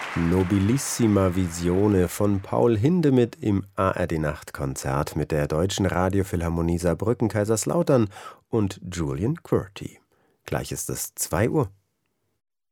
Nobilissima Visione von Paul Hindemith im ARD-Nachtkonzert mit der Deutschen Radiophilharmonie Saarbrücken-Kaiserslautern und Julian Quirty. Gleich ist es 2 Uhr.